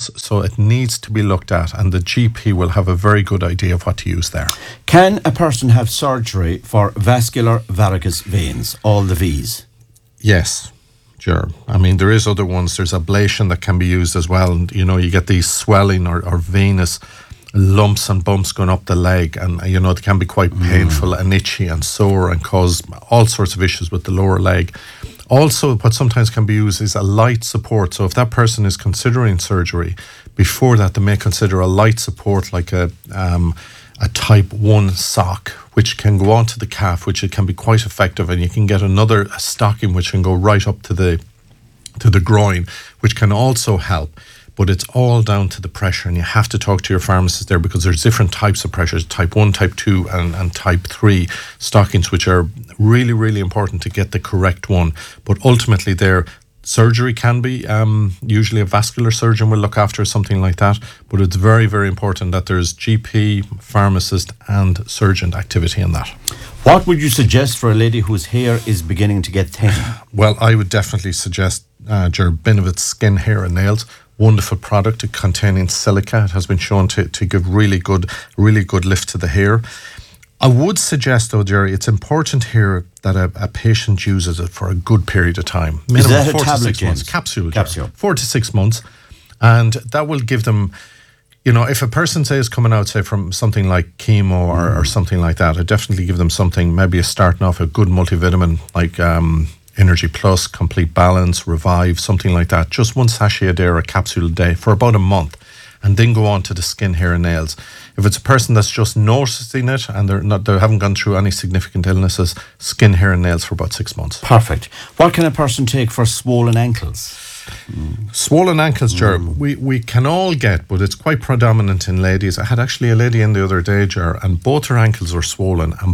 cause. So it needs to be looked at, and the GP will have a very good idea of what to use there. Can a person have surgery for vascular varicose veins, all the V's? Yes, sure. I mean, there is other ones. There's ablation that can be used as well. And, you know, you get these swelling or venous lumps and bumps going up the leg, and, you know, it can be quite painful and itchy and sore and cause all sorts of issues with the lower leg. Also, what sometimes can be used is a light support. So if that person is considering surgery, before that they may consider a light support like a type 1 sock, which can go onto the calf, which it can be quite effective, and you can get a stocking which can go right up to the groin, which can also help. But it's all down to the pressure, and you have to talk to your pharmacist there, because there's different types of pressures, type 1, type 2 and type 3 stockings, which are really, really important to get the correct one. But ultimately surgery can be, usually a vascular surgeon will look after something like that, but it's very, very important that there's GP, pharmacist and surgeon activity in that. What would you suggest for a lady whose hair is beginning to get thin? Well, I would definitely suggest Benefit Skin, Hair and Nails. Wonderful product containing silica. It has been shown to give really good lift to the hair. I would suggest, though, Jerry, it's important here that a patient uses it for a good period of time. Minimum is that 4 a tablet, to 6 months. James? Capsule. 4 to 6 months. And that will give them, you know, if a person, say, is coming out, say, from something like chemo or something like that, I'd definitely give them something, maybe starting off a good multivitamin like Energy Plus, Complete Balance, Revive, something like that. Just one sachet a day or a capsule a day for about a month, and then go on to the skin, hair and nails. If it's a person that's just noticing it and they haven't gone through any significant illnesses, skin, hair and nails for about 6 months. Perfect. What can a person take for swollen ankles? Swollen ankles, Ger, we can all get, but it's quite predominant in ladies. I had actually a lady in the other day, Ger, and both her ankles were swollen, and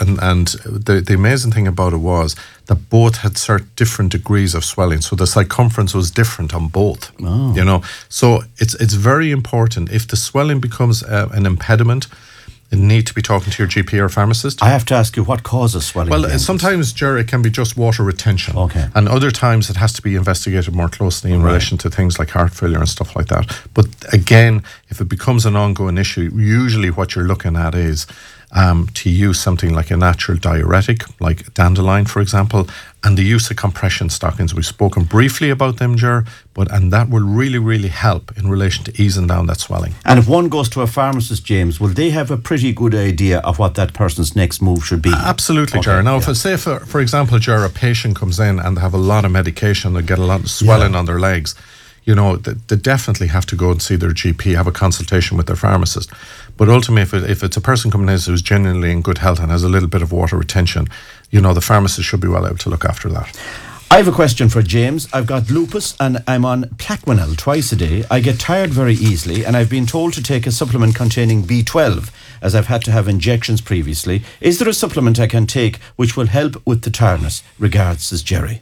the amazing thing about it was that both had certain different degrees of swelling, so the circumference was different on both. You know, so it's very important. If the swelling becomes an impediment, you need to be talking to your GP or pharmacist. I have to ask you, what causes swelling? Well, sometimes, Jerry, it can be just water retention. Okay. And other times it has to be investigated more closely in relation to things like heart failure and stuff like that. But again, if it becomes an ongoing issue, usually what you're looking at is to use something like a natural diuretic, like dandelion, for example, and the use of compression stockings. We've spoken briefly about them, Ger, and that will really, really help in relation to easing down that swelling. And if one goes to a pharmacist, James, will they have a pretty good idea of what that person's next move should be? Absolutely, okay, Ger. Now, if say, for example, Ger, a patient comes in and they have a lot of medication, they get a lot of swelling on their legs, you know, they definitely have to go and see their GP, have a consultation with their pharmacist. But ultimately, if it's a person coming in who's genuinely in good health and has a little bit of water retention, you know, the pharmacist should be well able to look after that. I have a question for James. I've got lupus and I'm on Plaquenil twice a day. I get tired very easily and I've been told to take a supplement containing B12 as I've had to have injections previously. Is there a supplement I can take which will help with the tiredness? Regards, says Jerry.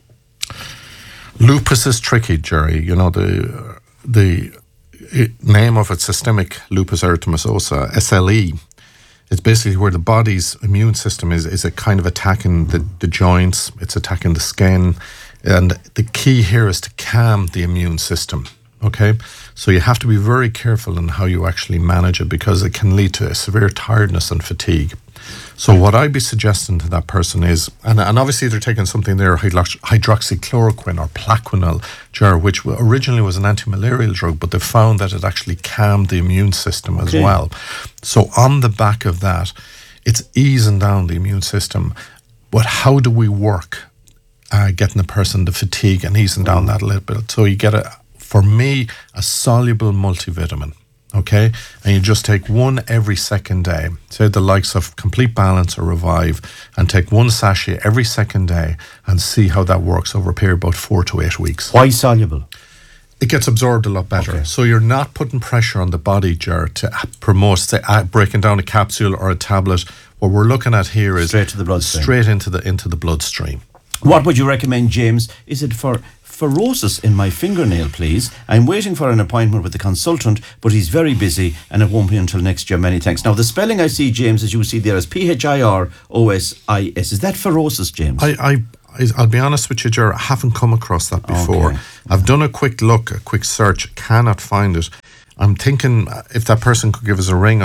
Lupus is tricky, Jerry. You know, the name of it, systemic lupus erythematosus, SLE. It's basically where the body's immune system is a kind of attacking the joints, it's attacking the skin, and the key here is to calm the immune system, okay? So you have to be very careful in how you actually manage it, because it can lead to severe tiredness and fatigue. So what I'd be suggesting to that person is, and obviously they're taking something there, hydroxychloroquine or Plaquenil, which originally was an anti-malarial drug, but they found that it actually calmed the immune system as well. So on the back of that, it's easing down the immune system. But how do we work getting the person to fatigue and easing down that a little bit? So you get, for me, a soluble multivitamin. Okay, and you just take one every second day, say the likes of Complete Balance or Revive, and take one sachet every second day and see how that works over a period of about 4 to 8 weeks. Why soluble? It gets absorbed a lot better. Okay. So you're not putting pressure on the body, Ger, to promote, say, breaking down a capsule or a tablet. What we're looking at here is straight to the bloodstream. Straight into the bloodstream. What would you recommend, James? Is it for fibrosis in my fingernail, please? I'm waiting for an appointment with the consultant, but he's very busy and it won't be until next year. Many thanks. Now, the spelling I see, James, as you see there, is PHIROSIS. Is that fibrosis, James? I'll be honest with you, Ger, I haven't come across that before. Okay. I've done a quick look, a quick search, cannot find it. I'm thinking if that person could give us a ring on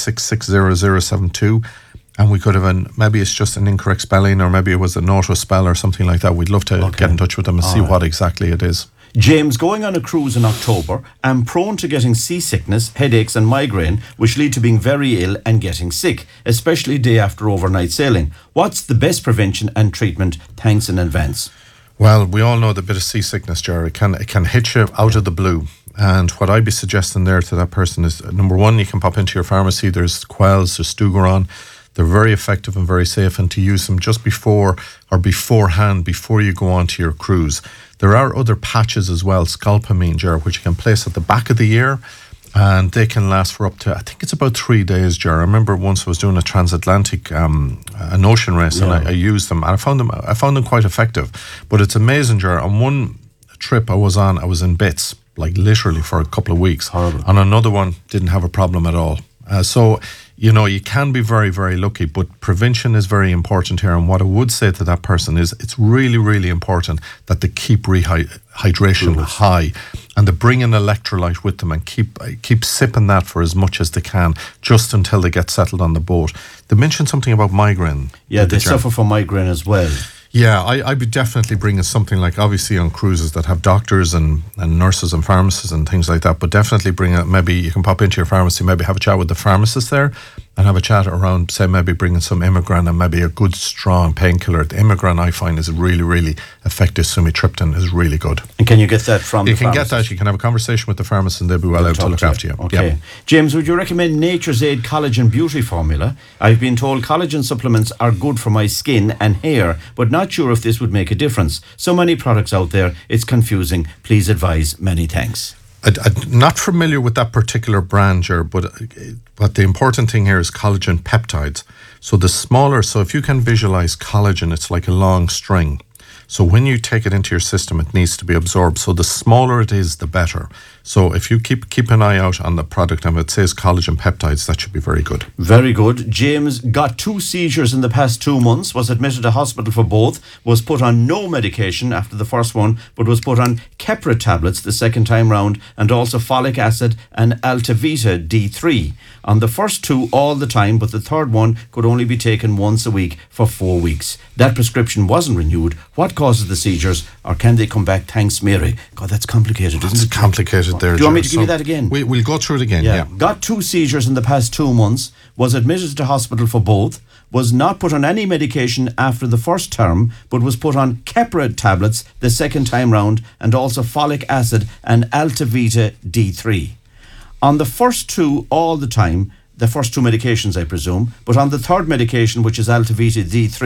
096 and we could have maybe it's just an incorrect spelling, or maybe it was an auto spell or something like that. We'd love to get in touch with them and see what exactly it is. James, going on a cruise in October, I'm prone to getting seasickness, headaches and migraine, which lead to being very ill and getting sick, especially day after overnight sailing. What's the best prevention and treatment? Thanks in advance. Well, we all know the bit of seasickness, Jerry. It can hit you out of the blue. And what I'd be suggesting there to that person is, number one, you can pop into your pharmacy. There's Quells, there's Stugaron. They're very effective and very safe, and to use them just before or beforehand, before you go on to your cruise. There are other patches as well, Sculpamine, Ger, which you can place at the back of the ear, and they can last for up to, I think it's about 3 days, Ger. I remember once I was doing a transatlantic, an ocean race, and I used them, and I found them quite effective. But it's amazing, Ger. On one trip I was in bits, like literally for a couple of weeks. Horrible. On another one, didn't have a problem at all. So, you can be very, very lucky, but prevention is very important here. And what I would say to that person is it's really, really important that they keep hydration high, and they bring an electrolyte with them and keep sipping that for as much as they can, just until they get settled on the boat. They mentioned something about migraine. Yeah, they suffer from migraine as well. Yeah, I'd be definitely bringing something like, obviously on cruises that have doctors and nurses and pharmacists and things like that, but definitely maybe you can pop into your pharmacy, maybe have a chat with the pharmacist there and have a chat around, say, maybe bringing some Imigran and maybe a good strong painkiller. The Imigran, I find, is really, really effective. Sumatriptan is really good. And can you get that from You the can pharmacist? get that. You can have a conversation with the pharmacist and they'll be well able to look after you. Okay. Yeah. James, would you recommend Nature's Aid Collagen Beauty Formula? I've been told collagen supplements are good for my skin and hair, but not sure if this would make a difference. So many products out there, it's confusing. Please advise. Many thanks. I'm not familiar with that particular brand, Ger, but the important thing here is collagen peptides. So if you can visualize collagen, it's like a long string. So when you take it into your system, it needs to be absorbed. So the smaller it is, the better. So if you keep an eye out on the product and it says collagen peptides, that should be very good. Very good. James got 2 seizures in the past 2 months, was admitted to hospital for both, was put on no medication after the first one, but was put on Keppra tablets the second time round, and also folic acid and Altavita D3. On the first 2 all the time, but the third one could only be taken once a week for 4 weeks. That prescription wasn't renewed. What causes the seizures, or can they come back? Thanks, Mary. God, that's complicated, isn't it? It's complicated there. Do you want me to Ger. give you that again? We'll go through it again, yeah. Got 2 seizures in the past 2 months, was admitted to hospital for both, was not put on any medication after the first term, but was put on Keppra tablets the second time round, and also folic acid and Altavita D3. On the first 2 all the time, the first 2 medications, I presume, but on the third medication, which is Altavita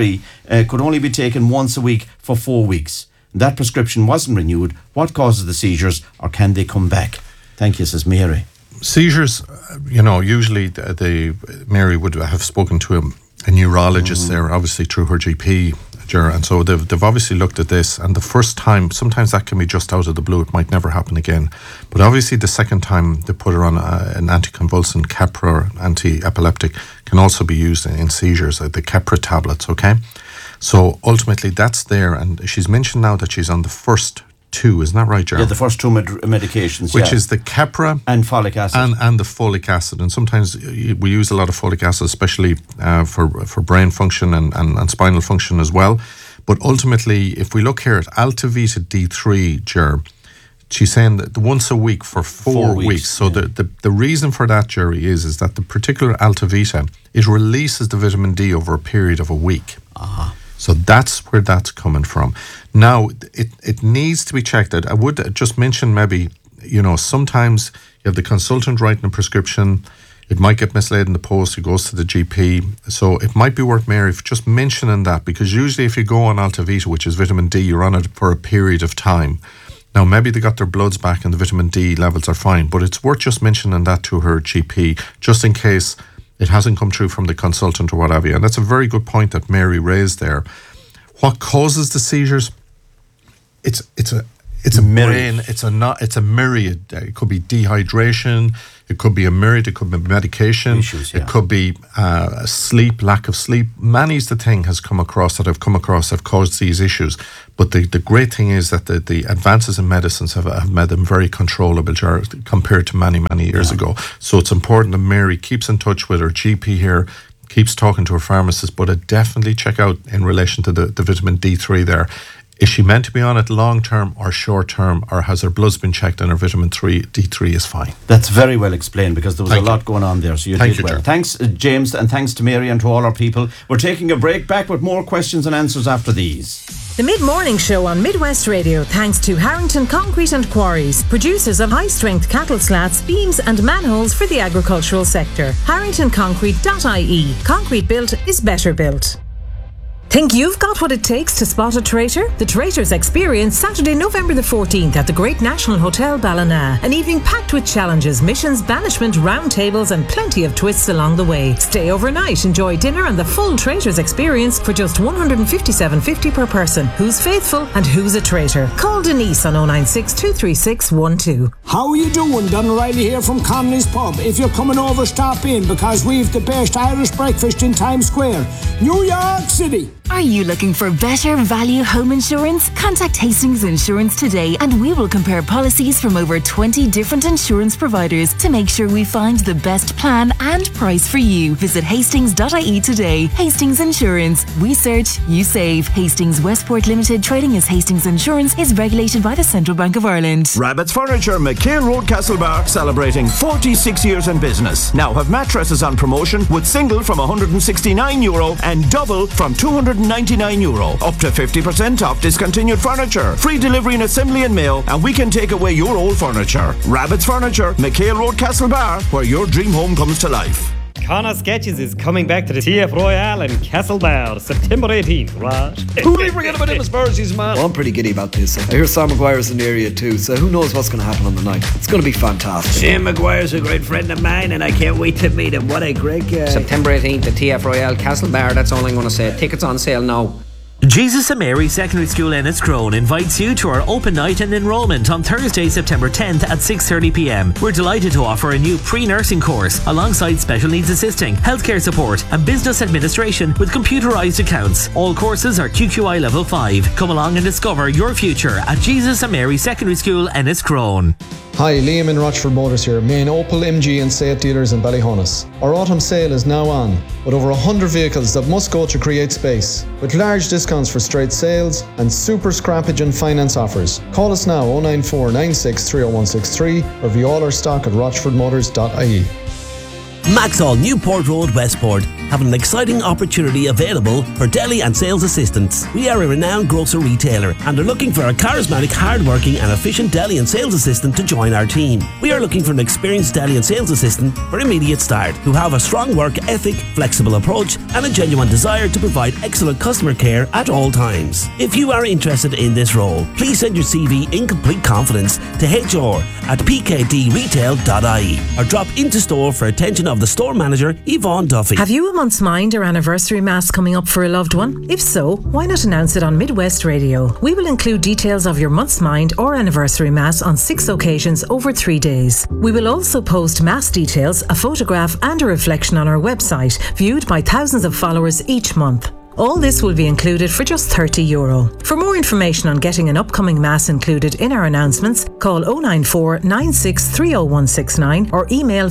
D3, could only be taken once a week for 4 weeks. That prescription wasn't renewed. What causes the seizures, or can they come back? Thank you, says Mary. Seizures, usually Mary would have spoken to a neurologist there, obviously through her GP, and so they've obviously looked at this, and the first time, sometimes that can be just out of the blue, it might never happen again, but obviously the second time they put her on an anticonvulsant, Keppra, anti-epileptic, can also be used in seizures, the Keppra tablets, okay? So ultimately that's there, and she's mentioned now that she's on the first 2, isn't that right, Jeremy? Yeah, the first 2 medications, which is the Keppra and folic acid. And the folic acid. And sometimes we use a lot of folic acid, especially for brain function and spinal function as well. But ultimately, if we look here at Altavita D3, Ger, she's saying that once a week for 4 weeks. So the reason for that, Jerry, is that the particular Altavita, it releases the vitamin D over a period of a week. So that's where that's coming from. Now, it needs to be checked out. I would just mention maybe, sometimes you have the consultant writing a prescription. It might get mislaid in the post. It goes to the GP. So it might be worth, Mary, just mentioning that, because usually if you go on Altavita, which is vitamin D, you're on it for a period of time. Now, maybe they got their bloods back and the vitamin D levels are fine, but it's worth just mentioning that to her GP, just in case it hasn't come through from the consultant or what have you. And that's a very good point that Mary raised there. What causes the seizures? It's a brain. It's a myriad. It could be dehydration. It could be a myriad. It could be medication. Issues, yeah. It could be sleep, lack of sleep. Many's the thing I've come across have caused these issues. But the great thing is that the advances in medicines have made them very controllable compared to many years ago. So it's important that Mary keeps in touch with her GP here, keeps talking to her pharmacist, but definitely check out in relation to the vitamin D3 there. Is she meant to be on it long term or short term, or has her blood's been checked and her vitamin D3 is fine? That's very well explained, because there was a lot going on there, so you did well. John. Thanks, James, and thanks to Mary and to all our people. We're taking a break, back with more questions and answers after these. The Mid-Morning Show on Midwest Radio, thanks to Harrington Concrete and Quarries, producers of high-strength cattle slats, beams and manholes for the agricultural sector. HarringtonConcrete.ie. Concrete built is better built. Think you've got what it takes to spot a traitor? The Traitors Experience, Saturday, November the 14th at the Great National Hotel Ballina. An evening packed with challenges, missions, banishment, round tables and plenty of twists along the way. Stay overnight, enjoy dinner and the full Traitors Experience for just $157.50 per person. Who's faithful and who's a traitor? Call Denise on 096 236 12. How are you doing? Don O'Reilly here from Connolly's Pub. If you're coming over, stop in, because we've the best Irish breakfast in Times Square, New York City. Are you looking for better value home insurance? Contact Hastings Insurance today and we will compare policies from over 20 different insurance providers to make sure we find the best plan and price for you. Visit hastings.ie today. Hastings Insurance. We search, you save. Hastings Westport Limited, trading as Hastings Insurance, is regulated by the Central Bank of Ireland. Rabbit's Furniture, McHale Road, Castlebar, celebrating 46 years in business. Now have mattresses on promotion with single from €169 and double from €299, up to 50% off discontinued furniture, free delivery and assembly and mail, and we can take away your old furniture. Rabbit's Furniture, McHale Road, Castlebar, where your dream home comes to life. Connor Sketches is coming back to the TF Royale in Castlebar, September 18th, right? Who will you forget about him as Spursy, man? Well, I'm pretty giddy about this. I hear Sam Maguire's in the area too, so who knows what's going to happen on the night. It's going to be fantastic. Sam Maguire's a great friend of mine and I can't wait to meet him. What a great guy. September 18th at TF Royale, Castlebar, that's all I'm going to say. Tickets on sale now. Jesus and Mary Secondary School Enniscrone invites you to our open night and enrolment on Thursday, September 10th at 6:30pm. We're delighted to offer a new pre-nursing course alongside special needs assisting, healthcare support and business administration with computerised accounts. All courses are QQI Level 5. Come along and discover your future at Jesus and Mary Secondary School Enniscrone. Hi, Liam in Rochford Motors here, main Opel, MG and Seat dealers in Ballyhonus. Our autumn sale is now on, with over 100 vehicles that must go to create space, with large discounts for straight sales and super scrappage and finance offers. Call us now 094 96 30163 or view all our stock at rochfordmotors.ie. Maxall Newport Road, Westport have an exciting opportunity available for deli and sales assistants. We are a renowned grocer retailer and are looking for a charismatic, hard-working and efficient deli and sales assistant to join our team. We are looking for an experienced deli and sales assistant for immediate start who have a strong work ethic, flexible approach and a genuine desire to provide excellent customer care at all times. If you are interested in this role, please send your CV in complete confidence to hr@pkdretail.ie or drop into store for attention of the store manager, Yvonne Duffy. Have you a month's mind or anniversary mass coming up for a loved one? If so, why not announce it on Midwest Radio? We will include details of your month's mind or anniversary mass on 6 occasions over 3 days. We will also post mass details, a photograph and a reflection on our website, viewed by thousands of followers each month. All this will be included for just €30. For more information on getting an upcoming mass included in our announcements, call 094 96 30169 or email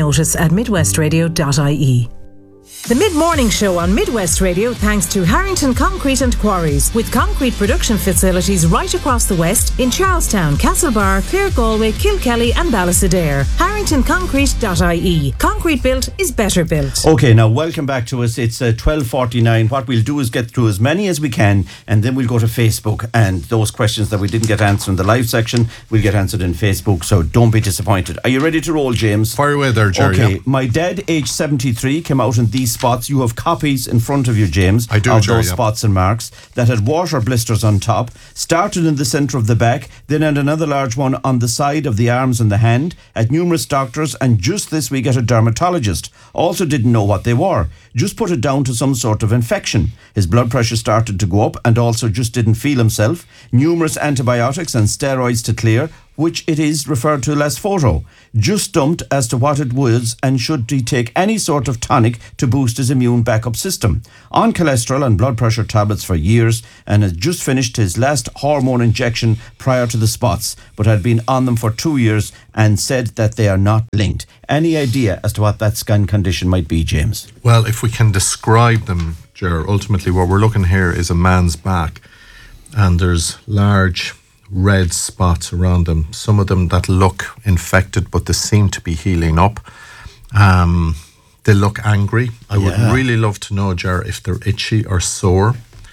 familynotice@midwestradio.ie. The Mid-Morning Show on Midwest Radio, thanks to Harrington Concrete and Quarries, with concrete production facilities right across the West in Charlestown, Castlebar, Clare, Galway, Kilkelly and Ballysadare. HarringtonConcrete.ie. Concrete built is better built. Okay, now welcome back to us. It's 12:49. What we'll do is get through as many as we can and then we'll go to Facebook, and those questions that we didn't get answered in the live section will get answered in Facebook, so don't be disappointed. Are you ready to roll, James? Fire away there, Jerry. Okay, yeah. my dad, age 73, came out in these spots. You have copies in front of you, James, I do, of Jerry, those yeah. spots and marks that had water blisters on top, started in the centre of the back, then had another large one on the side of the arms and the hand, at numerous doctors, and just this week at a dermatologist. Also didn't know what they were. Just put it down to some sort of infection. His blood pressure started to go up and also just didn't feel himself. Numerous antibiotics and steroids to clear, which it is referred to as photo. Just stumped as to what it was and should he take any sort of tonic to boost his immune backup system. On cholesterol and blood pressure tablets for years and has just finished his last hormone injection prior to the spots, but had been on them for 2 years and said that they are not linked. Any idea as to what that skin condition might be, James? Well, if we can describe them, Ger, ultimately what we're looking here is a man's back, and there's large red spots around them. Some of them that look infected, but they seem to be healing up. They look angry. I would really love to know, Ger, if they're itchy or sore.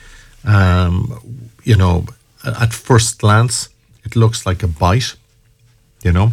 You know, at first glance, it looks like a bite, you know,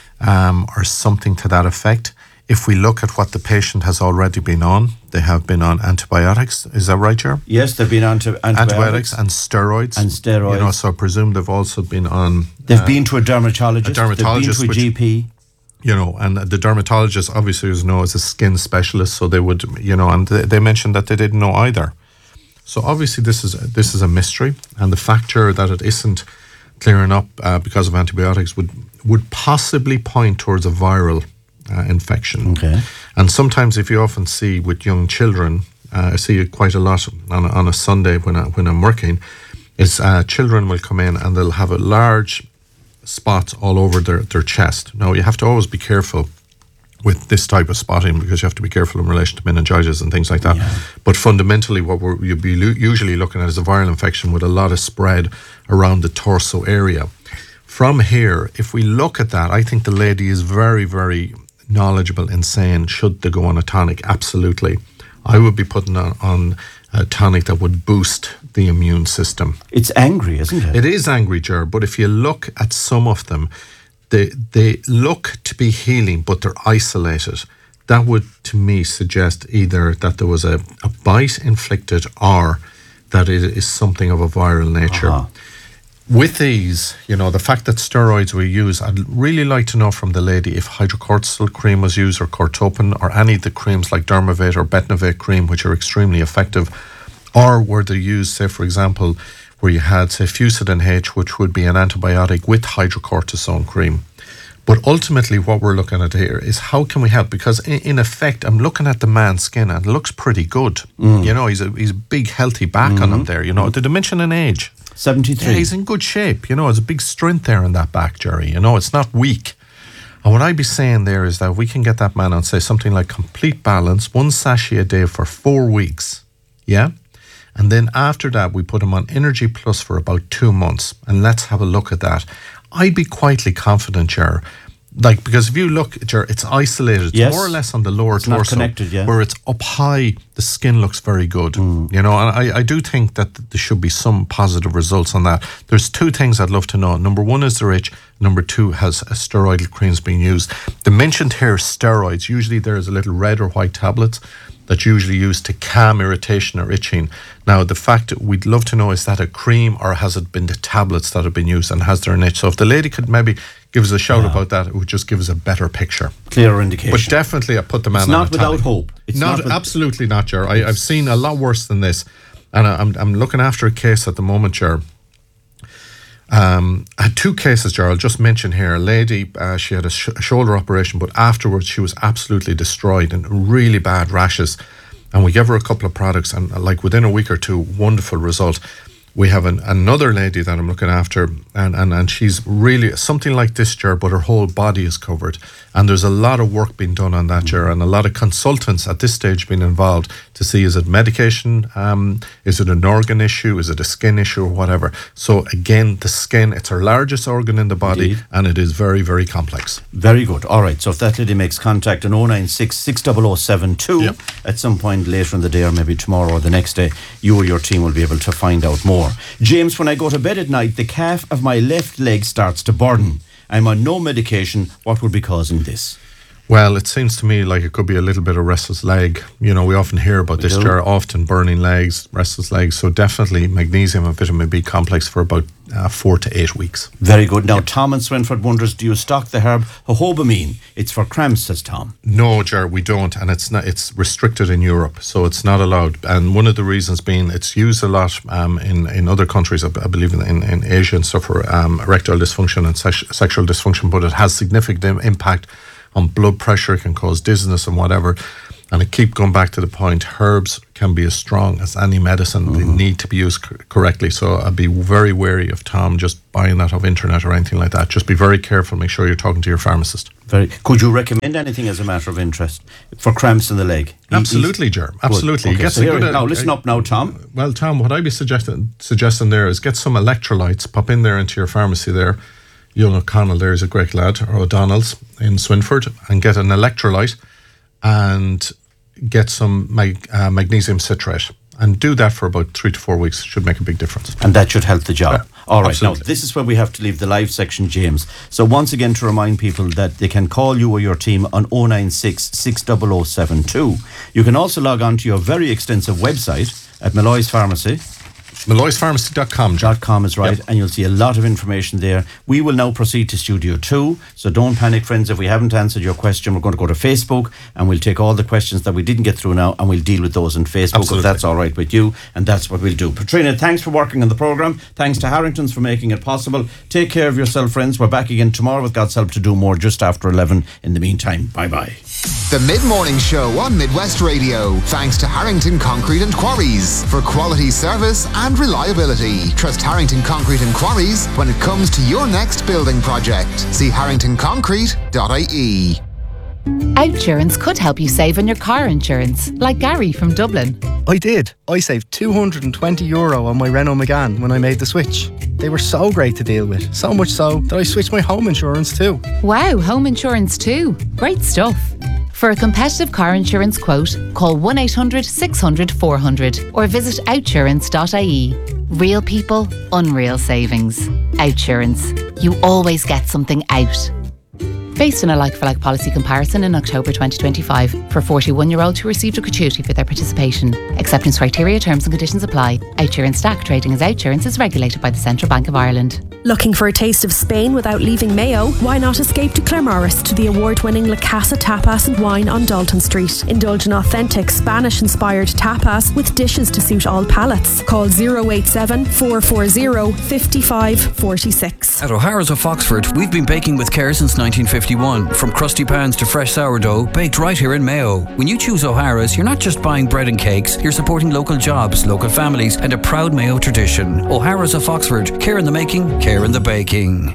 or something to that effect. If we look at what the patient has already been on, they have been on antibiotics. Is that right, Ger? Yes, they've been on to antibiotics and steroids. You know, so I presume they've also been on... They've been to a dermatologist. They've been to a GP. You know, and the dermatologist obviously is known as a skin specialist, so they would, you know, and they mentioned that they didn't know either. So obviously this is a mystery, and the factor that it isn't clearing up because of antibiotics would possibly point towards a viral infection. Okay. And sometimes, if you often see with young children, I see it quite a lot on a Sunday when I'm working, is children will come in and they'll have a large spot all over their chest. Now, you have to always be careful with this type of spotting because you have to be careful in relation to meningitis and things like that. Yeah. But fundamentally, what you'd be usually looking at is a viral infection with a lot of spread around the torso area. From here, if we look at that, I think the lady is very, very knowledgeable in saying, should they go on a tonic? Absolutely. I would be putting on a tonic that would boost the immune system. It's angry, isn't it? It is angry, Ger, but if you look at some of them, they look to be healing, but they're isolated. That would, to me, suggest either that there was a bite inflicted or that it is something of a viral nature. With these, you know, the fact that steroids were used, I'd really like to know from the lady if hydrocortisone cream was used or Cortopin or any of the creams like Dermovate or Betnovate cream, which are extremely effective, or were they used, say, for example, where you had, say, Fusidin H, which would be an antibiotic with hydrocortisone cream. But ultimately what we're looking at here is how can we help? Because in effect, I'm looking at the man's skin and it looks pretty good. You know, he's a big, healthy back on him there. You know, did I mention an age? 73. Yeah, he's in good shape. You know, there's a big strength there in that back, Jerry. You know, it's not weak. And what I'd be saying there is that we can get that man on, say, something like Complete Balance, 1 sachet a day for 4 weeks. Yeah? And then after that, we put him on Energy Plus for about 2 months. And let's have a look at that. I'd be quietly confident, Ger. Like, because if you look, Ger, it's isolated. It's more or less on the lower torso. Not connected, yeah. Where it's up high, the skin looks very good. You know, and I do think that there should be some positive results on that. There's 2 things I'd love to know. Number 1 is they're itch. Number 2 has steroidal creams being used. The mentioned here steroids, usually there's a little red or white tablets that's usually used to calm irritation or itching. Now, the fact we'd love to know, is that a cream or has it been the tablets that have been used and has there an itch? So if the lady could maybe give us a shout about that, it would just give us a better picture. Clearer indication. But definitely I put the man it's on not a without tonic. hope. It's not absolutely not, Ger. I've seen a lot worse than this. And I'm looking after a case at the moment, Ger. I had 2 cases, Ger. I'll just mention here. A lady, she had a shoulder operation, but afterwards she was absolutely destroyed and really bad rashes. And we gave her a couple of products, and like within a week or 2, wonderful result. We have another lady that I'm looking after, and she's really something like this, Ger, but her whole body is covered. And there's a lot of work being done on that, Ger, and a lot of consultants at this stage being involved to see, is it medication, is it an organ issue, is it a skin issue or whatever. So again, the skin, it's our largest organ in the body. Indeed. And it is very, very complex. Very good. All right, so if that lady makes contact on 096 60072 at some point later in the day or maybe tomorrow or the next day, you or your team will be able to find out more. James, when I go to bed at night, the calf of my left leg starts to burn. I'm on no medication. What would be causing this? Well, it seems to me like it could be a little bit of restless leg. You know, we often hear about this, Jar, often burning legs, restless legs. So definitely magnesium and vitamin B complex for about 4 to 8 weeks. Very good. Now, Tom in Swinford wonders, do you stock the herb jojoba? It's for cramps, says Tom. No, Jar, we don't, and it's restricted in Europe, so it's not allowed. And one of the reasons being it's used a lot in other countries, I believe in Asia and stuff, for erectile dysfunction and sexual dysfunction, but it has significant impact on blood pressure, can cause dizziness and whatever. And I keep going back to the point, herbs can be as strong as any medicine. They need to be used correctly. So I'd be very wary of Tom just buying that off internet or anything like that. Just be very careful. Make sure you're talking to your pharmacist. Could you recommend anything as a matter of interest for cramps in the leg? Absolutely, Ger. Absolutely. Okay, so now listen up now, Tom. Well, Tom, what I'd be suggesting there is get some electrolytes, pop in there into your pharmacy there. Young O'Connell there is a great lad, or O'Donnell's in Swinford, and get an electrolyte and get some magnesium citrate. And do that for about 3 to 4 weeks. Should make a big difference. And that should help the job. All right, absolutely. Now this is where we have to leave the live section, James. So once again, to remind people that they can call you or your team on 096 600 72. You can also log on to your very extensive website at Malloy's Pharmacy. MalloysPharmacy.com is right, and you'll see a lot of information there. We will now proceed to Studio 2, so don't panic, friends, if we haven't answered your question. We're going to go to Facebook and we'll take all the questions that we didn't get through now and we'll deal with those on Facebook. If that's all right with you, and that's what we'll do. Patrina, thanks for working on the programme. Thanks to Harrington's for making it possible. Take care of yourself, friends. We're back again tomorrow with God's help to do more just after 11. In the meantime, bye-bye. The Mid-Morning Show on Midwest Radio, thanks to Harrington Concrete and Quarries for quality service and reliability. Trust Harrington Concrete and Quarries when it comes to your next building project. See harringtonconcrete.ie. Outsurance could help you save on your car insurance, like Gary from Dublin. I did. I saved €220 on my Renault Megane when I made the switch. They were so great to deal with, so much so that I switched my home insurance too. Wow, home insurance too. Great stuff. For a competitive car insurance quote, call 1800 600 400 or visit outsurance.ie. Real people, unreal savings. Outsurance. You always get something out. Based on a like-for-like policy comparison in October 2025 for 41-year-olds who received a gratuity for their participation. Acceptance criteria, terms and conditions apply. Outsurance Stack trading as Outsurance is regulated by the Central Bank of Ireland. Looking for a taste of Spain without leaving Mayo? Why not escape to Claremorris to the award-winning La Casa Tapas and Wine on Dalton Street. Indulge in authentic Spanish-inspired tapas with dishes to suit all palates. Call 087 440 5546. At O'Hara's of Foxford, we've been baking with care since 1951. From crusty pans to fresh sourdough, baked right here in Mayo. When you choose O'Hara's, you're not just buying bread and cakes, you're supporting local jobs, local families, and a proud Mayo tradition. O'Hara's of Foxford, care in the making, care in the baking.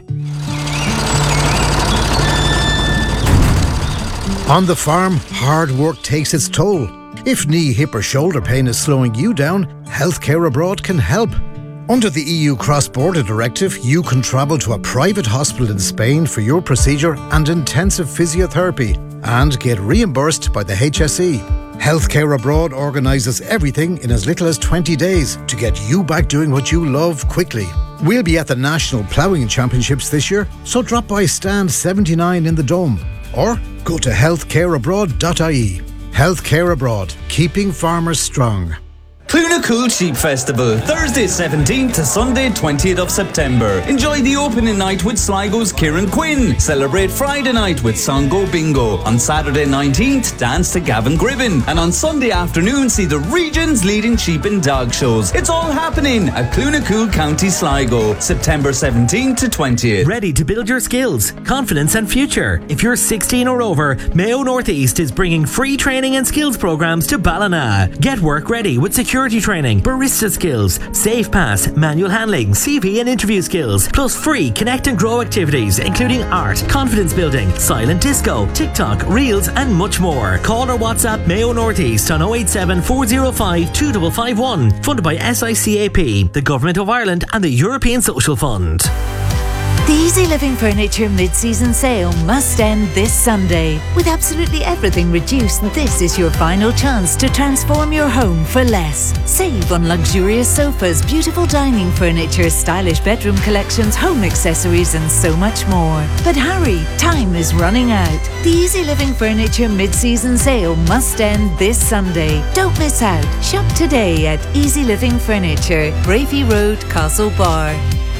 On the farm, hard work takes its toll. If knee, hip or shoulder pain is slowing you down, Healthcare Abroad can help. Under the EU Cross-Border Directive, you can travel to a private hospital in Spain for your procedure and intensive physiotherapy and get reimbursed by the HSE. Healthcare Abroad organises everything in as little as 20 days to get you back doing what you love quickly. We'll be at the National Ploughing Championships this year, so drop by stand 79 in the Dome or go to healthcareabroad.ie. Healthcare Abroad, keeping farmers strong. Clunacool Sheep Festival, Thursday 17th to Sunday 20th of September. Enjoy the opening night with Sligo's Kieran Quinn. Celebrate Friday night with Songo Bingo. On Saturday 19th, dance to Gavin Gribben. And on Sunday afternoon, see the region's leading sheep and dog shows. It's all happening at Clunacool County Sligo, September 17th to 20th. Ready to build your skills, confidence and future? If you're 16 or over, Mayo Northeast is bringing free training and skills programs to Ballina. Get work ready with security training, barista skills, safe pass, manual handling, CV and interview skills, plus free connect and grow activities including art, confidence building, silent disco, TikTok, reels and much more. Call or WhatsApp Mayo Northeast on 087 405 2551, funded by SICAP, the Government of Ireland and the European Social Fund. The Easy Living Furniture mid-season sale must end this Sunday. With absolutely everything reduced, this is your final chance to transform your home for less. Save on luxurious sofas, beautiful dining furniture, stylish bedroom collections, home accessories and so much more. But hurry, time is running out. The Easy Living Furniture mid-season sale must end this Sunday. Don't miss out. Shop today at Easy Living Furniture, Bravey Road, Castlebar.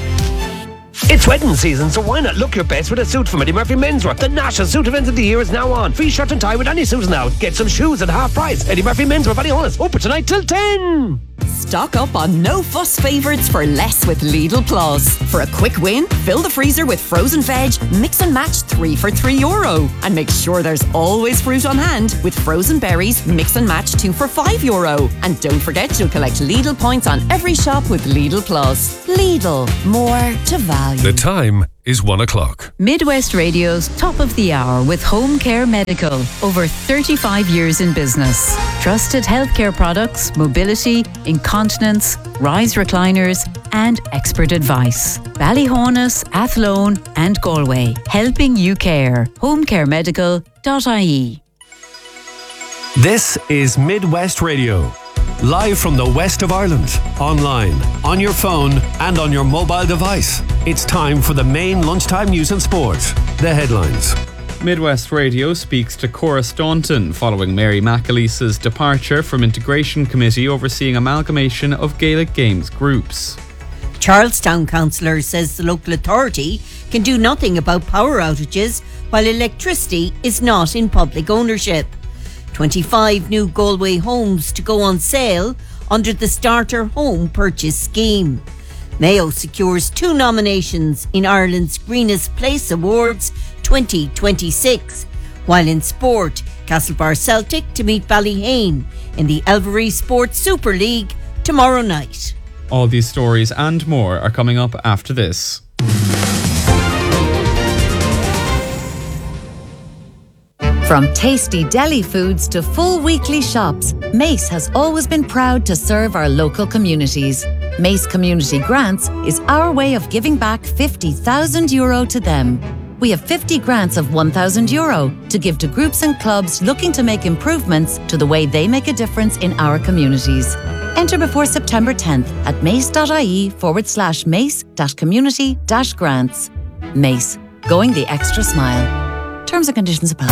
It's wedding season, so why not look your best with a suit from Eddie Murphy Menswear? The national suit event of the year is now on. Free shirt and tie with any suit now. Get some shoes at half price. Eddie Murphy Menswear, Ballyhonus, open tonight till 10. Stock up on no fuss favourites for less with Lidl Plus. For a quick win, fill the freezer with frozen veg, mix and match 3 for €3. And make sure there's always fruit on hand with frozen berries, mix and match 2 for €5. And don't forget you'll collect Lidl points on every shop with Lidl Plus. Lidl, more to value. The time is 1 o'clock. Midwest Radio's Top of the Hour with Home Care Medical. Over 35 years in business. Trusted healthcare products, mobility, incontinence, rise recliners, and expert advice. Ballyhonus, Athlone, and Galway. Helping you care. homecaremedical.ie. This is Midwest Radio. Live from the west of Ireland, online, on your phone and on your mobile device. It's time for the main lunchtime news and sport. The headlines. Midwest Radio speaks to Cora Staunton following Mary McAleese's departure from Integration Committee overseeing amalgamation of Gaelic Games groups. Charlestown councillor says the local authority can do nothing about power outages while electricity is not in public ownership. 25 new Galway homes to go on sale under the Starter Home Purchase Scheme. Mayo secures 2 nominations in Ireland's Greenest Place Awards 2026. While in sport, Castlebar Celtic to meet Ballyhane in the Elvery Sports Super League tomorrow night. All these stories and more are coming up after this. From tasty deli foods to full weekly shops, Mace has always been proud to serve our local communities. Mace Community Grants is our way of giving back €50,000 to them. We have 50 grants of €1,000 to give to groups and clubs looking to make improvements to the way they make a difference in our communities. Enter before September 10th at mace.ie/mace-community-grants. Mace, going the extra mile. Terms and conditions apply.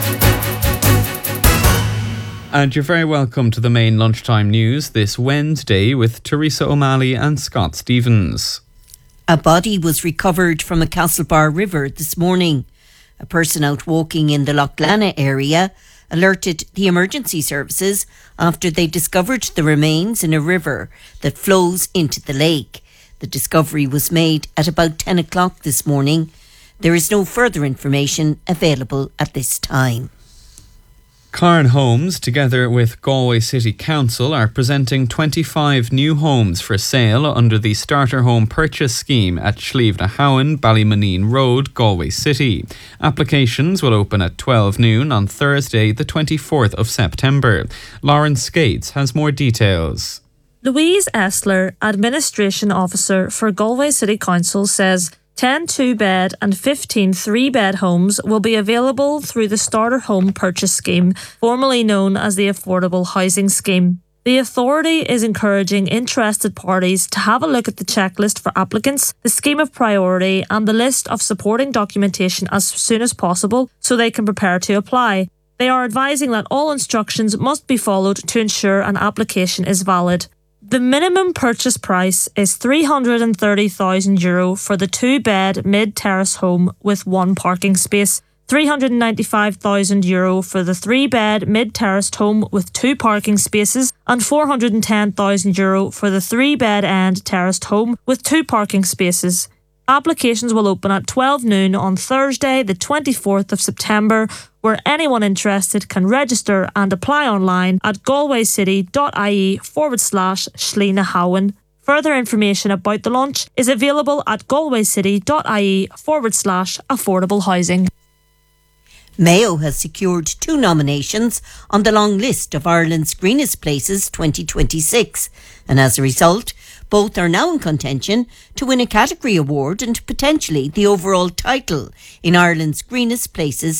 And you're very welcome to the main lunchtime news this Wednesday with Teresa O'Malley and Scott Stevens. A body was recovered from a Castlebar river this morning. A person out walking in the Loughlana area alerted the emergency services after they discovered the remains in a river that flows into the lake. The discovery was made at about 10 o'clock this morning. There is no further information available at this time. Cairn Homes, together with Galway City Council, are presenting 25 new homes for sale under the Starter Home Purchase Scheme at Slieve na Howan, Ballymoneen Road, Galway City. Applications will open at 12 noon on Thursday, the 24th of September. Lauren Skates has more details. Louise Essler, Administration Officer for Galway City Council, says 10 2-bed and 15 3-bed homes will be available through the Starter Home Purchase Scheme, formerly known as the Affordable Housing Scheme. The authority is encouraging interested parties to have a look at the checklist for applicants, the scheme of priority and the list of supporting documentation as soon as possible so they can prepare to apply. They are advising that all instructions must be followed to ensure an application is valid. The minimum purchase price is €330,000 for the 2-bed mid-terrace home with 1 parking space, €395,000 for the 3-bed mid-terraced home with 2 parking spaces, and €410,000 for the 3-bed end terraced home with 2 parking spaces. Applications will open at 12 noon on Thursday, the 24th of September, where anyone interested can register and apply online at galwaycity.ie/Slieve na Howan. Further information about the launch is available at galwaycity.ie/affordable housing. Mayo has secured 2 nominations on the long list of Ireland's Greenest Places 2026, and as a result, Both are now in contention to win a category award and potentially the overall title in Ireland's Greenest Places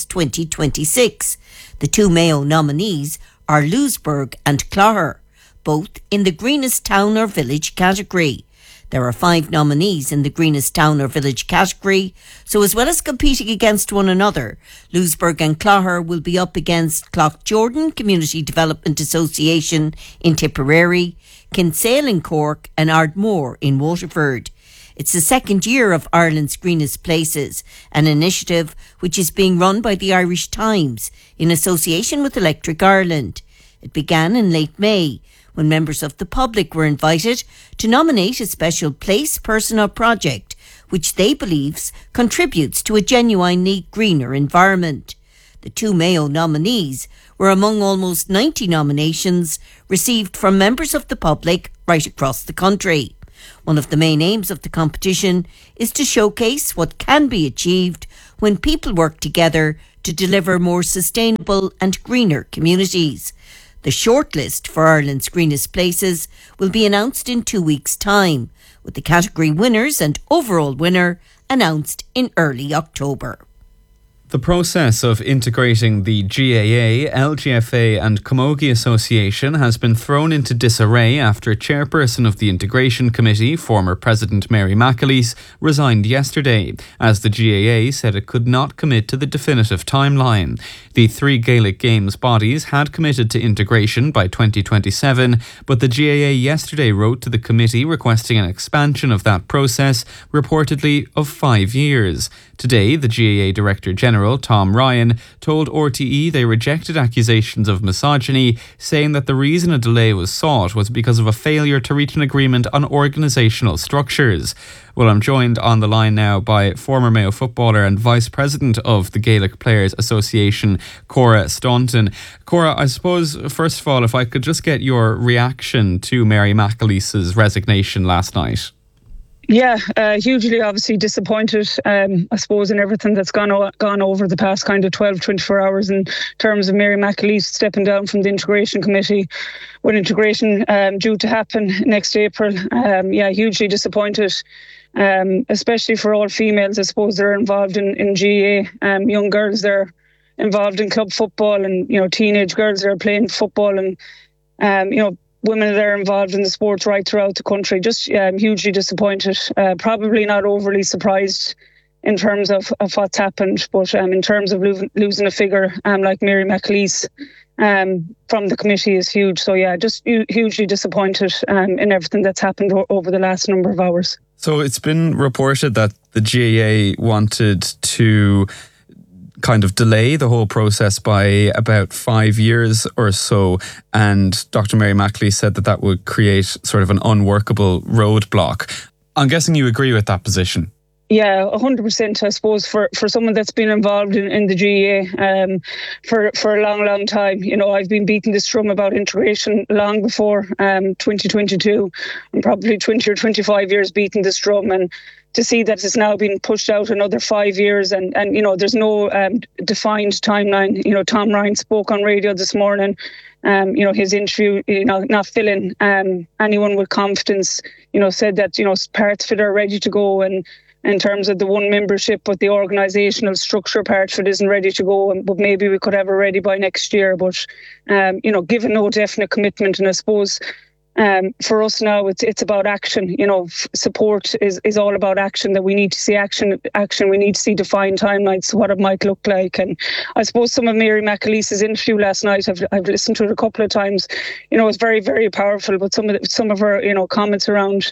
2026. The two Mayo nominees are Louisburgh and Clogher, both in the Greenest Town or Village category. There are 5 nominees in the Greenest Town or Village category, so as well as competing against one another, Louisburgh and Clogher will be up against Cloughjordan Community Development Association in Tipperary, Kinsale in Cork and Ardmore in Waterford. It's the second year of Ireland's Greenest Places, an initiative which is being run by the Irish Times in association with Electric Ireland. It began in late May, when members of the public were invited to nominate a special place, person or project which they believe contributes to a genuinely greener environment. The two Mayo nominees were among almost 90 nominations received from members of the public right across the country. One of the main aims of the competition is to showcase what can be achieved when people work together to deliver more sustainable and greener communities. The shortlist for Ireland's Greenest Places will be announced in 2 weeks' time, with the category winners and overall winner announced in early October. The process of integrating the GAA, LGFA and Camogie Association has been thrown into disarray after chairperson of the Integration Committee, former President Mary McAleese, resigned yesterday, as the GAA said it could not commit to the definitive timeline. The 3 Gaelic Games bodies had committed to integration by 2027, but the GAA yesterday wrote to the committee requesting an expansion of that process, reportedly of 5 years. Today, the GAA Director General, Tom Ryan, told RTE they rejected accusations of misogyny, saying that the reason a delay was sought was because of a failure to reach an agreement on organisational structures. Well, I'm joined on the line now by former Mayo footballer and Vice President of the Gaelic Players Association, Cora Staunton. Cora, I suppose, first of all, if I could just get your reaction to Mary McAleese's resignation last night. Yeah, hugely obviously disappointed, I suppose, in everything that's gone over the past kind of 12, 24 hours in terms of Mary McAleese stepping down from the Integration Committee with integration due to happen next April. Hugely disappointed, especially for all females, I suppose, that are involved in GAA. Young girls that are involved in club football and, teenage girls that are playing football and, women that are involved in the sports right throughout the country. Just hugely disappointed. Probably not overly surprised in terms of what's happened, but in terms of losing a figure like Mary McAleese from the committee is huge. So just hugely disappointed in everything that's happened over the last number of hours. So it's been reported that the GAA wanted to kind of delay the whole process by about 5 years or so, and Dr. Mary McAleese said that would create sort of an unworkable roadblock. I'm guessing you agree with that position. Yeah, 100%, I suppose, for someone that's been involved in the GAA for a long, long time. I've been beating this drum about integration long before 2022. I'm probably 20 or 25 years beating this drum, and to see that it's now been pushed out another 5 years and there's no defined timeline. Tom Ryan spoke on radio this morning, his interview, not filling anyone with confidence, said that, parts of it are ready to go, and in terms of the one membership, but the organisational structure part of it isn't ready to go, but maybe we could have it ready by next year. But, given no definite commitment, and I suppose for us now, it's about action. Support is all about action, that we need to see action. We need to see defined timelines, what it might look like. And I suppose some of Mary McAleese's interview last night, I've listened to it a couple of times, it's very, very powerful, but some of her, comments around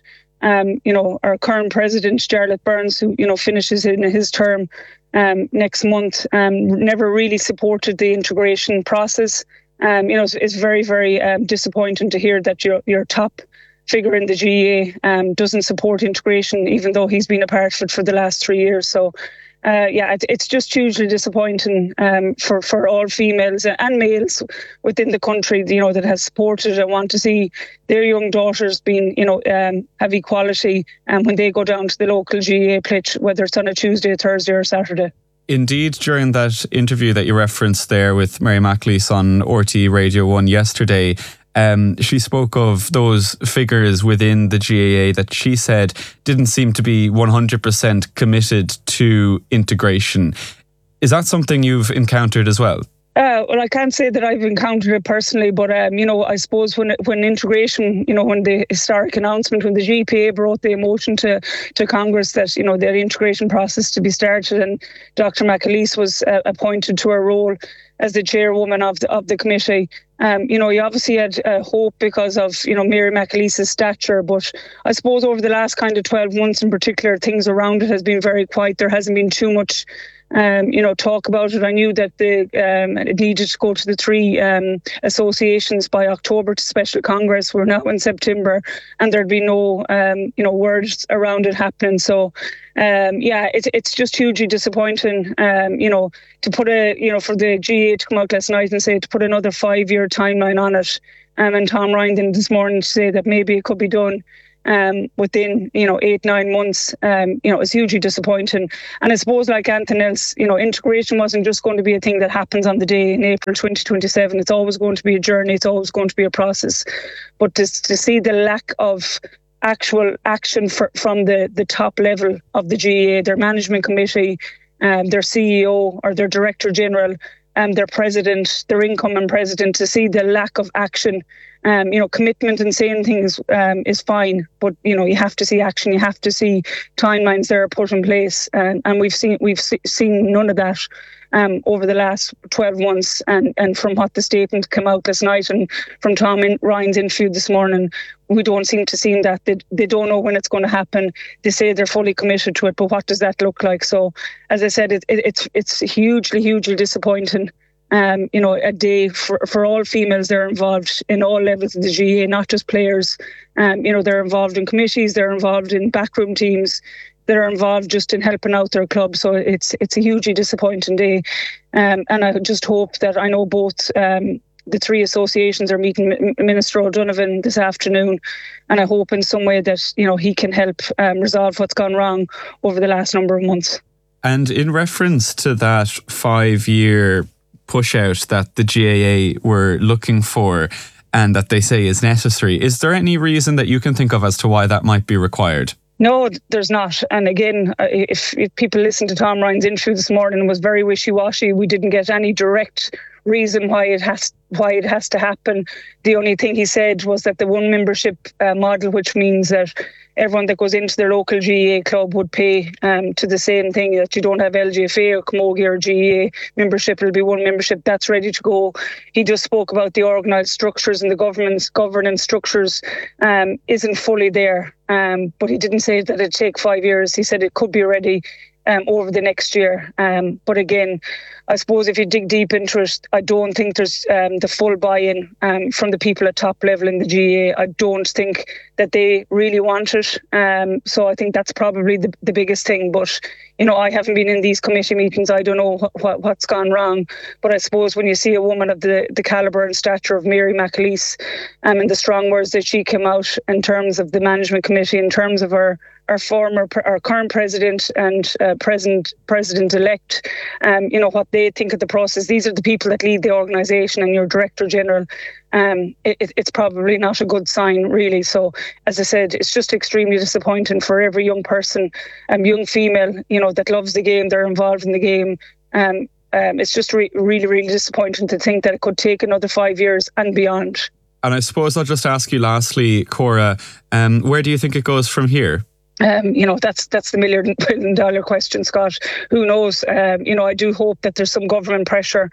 our current president, Jarlath Burns, who, finishes in his term next month, never really supported the integration process. It's very, very disappointing to hear that your top figure in the GAA doesn't support integration, even though he's been a part of it for the last 3 years. So, it's just hugely disappointing for all females and males within the country, that has supported and want to see their young daughters being, have equality when they go down to the local GAA pitch, whether it's on a Tuesday, Thursday or Saturday. Indeed, during that interview that you referenced there with Mary McAleese on RTE Radio 1 yesterday, she spoke of those figures within the GAA that she said didn't seem to be 100% committed to integration. Is that something you've encountered as well? Well, I can't say that I've encountered it personally, but I suppose when integration, when the historic announcement, when the GPA brought the motion to Congress that their integration process to be started, and Dr. McAleese was appointed to her role as the chairwoman of the committee. You obviously had hope because of Mary McAleese's stature, but I suppose over the last kind of 12 months in particular, things around it has been very quiet. There hasn't been too much talk about it. I knew that it needed to go to the three associations by October to special Congress. We're now in September, and there'd be no words around it happening. So it's just hugely disappointing. To put for the GA to come out last night and say to put another 5-year timeline on it, and Tom Ryan then this morning to say that maybe it could be done within 8-9 months, is hugely disappointing. And I suppose, like anything else, integration wasn't just going to be a thing that happens on the day in April 2027. It's always going to be a journey. It's always going to be a process. But to see the lack of actual action from the top level of the GAA, their management committee, their CEO or their director general, their president, their incoming president, to see the lack of action. Commitment and saying things is fine, but you have to see action. You have to see timelines that are put in place, and we've seen none of that over the last 12 months. And from what the statement came out last night and from Tom Ryan's interview this morning, we don't seem to see that. They don't know when it's going to happen. They say they're fully committed to it, but what does that look like? So, as I said, it's hugely disappointing. A day for all females. They're involved in all levels of the GAA, not just players. They're involved in committees, they're involved in backroom teams, they're involved just in helping out their club. So it's a hugely disappointing day. And I just hope that, I know both the three associations are meeting Minister O'Donovan this afternoon, and I hope in some way that he can help resolve what's gone wrong over the last number of months. And in reference to that 5-year push out that the GAA were looking for and that they say is necessary, is there any reason that you can think of as to why that might be required? No, there's not. And again, if people listen to Tom Ryan's interview this morning, it was very wishy-washy. We didn't get any direct reason why it has to happen. The only thing he said was that the one membership model, which means that everyone that goes into their local GAA club would pay to the same thing, that you don't have LGFA or Camogie or GAA membership. It'll be one membership that's ready to go. He just spoke about the organised structures, and the governance structures isn't fully there. But he didn't say that it'd take 5 years. He said it could be ready over the next year. But again, I suppose if you dig deep into it, I don't think there's the full buy-in from the people at top level in the GAA. I don't think that they really want it. So I think that's probably the biggest thing. But, I haven't been in these committee meetings. I don't know what's gone wrong. But I suppose when you see a woman of the calibre and stature of Mary McAleese, and the strong words that she came out in terms of the management committee, in terms of our current president and president-elect, what they think of the process. These are the people that lead the organisation, and your director general. It's probably not a good sign, really. So, as I said, it's just extremely disappointing for every young person, young female, that loves the game. They're involved in the game. It's just really disappointing to think that it could take another 5 years and beyond. And I suppose I'll just ask you lastly, Cora, where do you think it goes from here? That's the $1 million question, Scott. Who knows? I do hope that there's some government pressure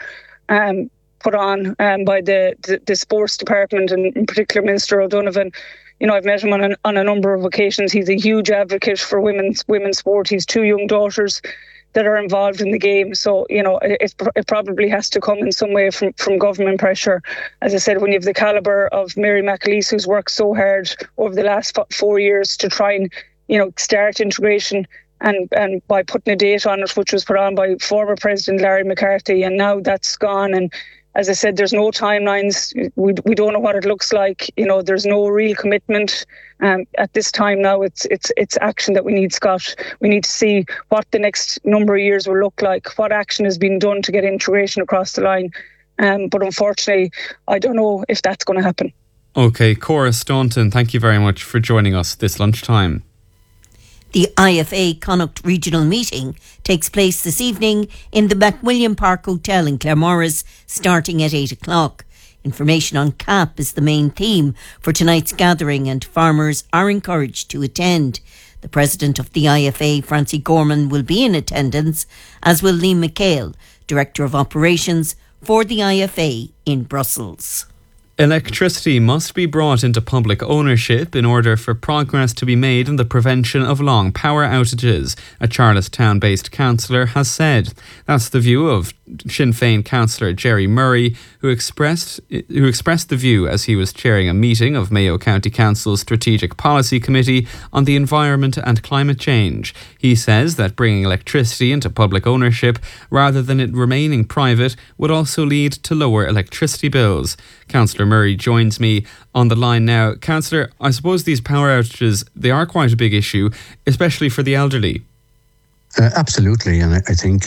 put on by the sports department, and in particular Minister O'Donovan. I've met him on a number of occasions. He's a huge advocate for women's sport. He's 2 young daughters that are involved in the game. So, it probably has to come in some way from government pressure. As I said, when you have the calibre of Mary McAleese, who's worked so hard over the last 4 years to try and start integration, and by putting a date on it, which was put on by former President Larry McCarthy, and now that's gone. And as I said, there's no timelines. We don't know what it looks like. There's no real commitment at this time. Now it's action that we need, Scott. We need to see what the next number of years will look like, what action has been done to get integration across the line. But unfortunately, I don't know if that's going to happen. OK, Cora Staunton, thank you very much for joining us this lunchtime. The IFA Connacht Regional Meeting takes place this evening in the McWilliam Park Hotel in Claremorris, starting at 8 o'clock. Information on CAP is the main theme for tonight's gathering, and farmers are encouraged to attend. The president of the IFA, Francie Gorman, will be in attendance, as will Liam McHale, Director of Operations for the IFA in Brussels. Electricity must be brought into public ownership in order for progress to be made in the prevention of long power outages, a Charlottetown-based councillor has said. That's the view of Sinn Féin councillor Jerry Murray, who expressed the view as he was chairing a meeting of Mayo County Council's Strategic Policy Committee on the Environment and Climate Change. He says that bringing electricity into public ownership rather than it remaining private would also lead to lower electricity bills. Councillor Murray joins me on the line now. Councillor, I suppose these power outages, they are quite a big issue, especially for the elderly. Absolutely, and I think,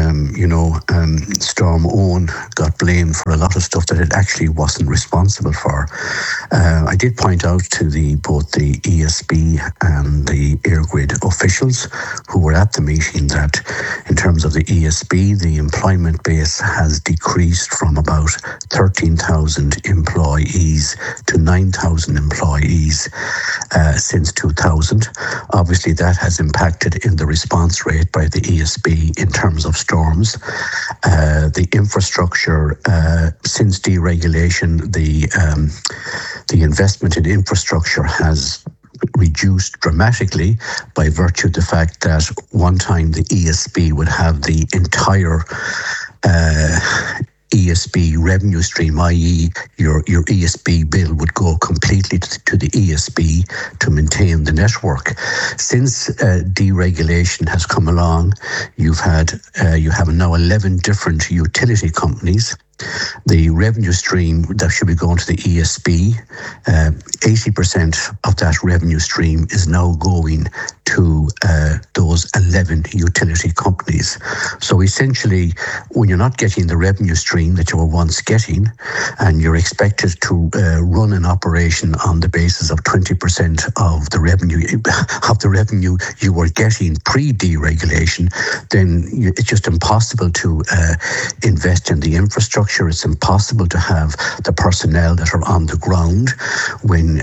Storm Owen got blamed for a lot of stuff that it actually wasn't responsible for. I did point out to both the ESB and the EirGrid officials who were at the meeting that in terms of the ESB, the employment base has decreased from about 13,000 employees to 9,000 employees since 2000. Obviously, that has impacted in the response rate by the ESB in terms of storms. The infrastructure, since deregulation, the investment in infrastructure has reduced dramatically by virtue of the fact that one time the ESB would have the entire ESB revenue stream, i.e. your ESB bill would go completely to the ESB to maintain the network. Since deregulation has come along, you have now 11 different utility companies. The revenue stream that should be going to the ESB, 80% of that revenue stream is now going to those 11 utility companies. So essentially, when you're not getting the revenue stream that you were once getting, and you're expected to run an operation on the basis of 20% of the revenue you were getting pre-deregulation, then it's just impossible to invest in the infrastructure. It's impossible to have the personnel that are on the ground when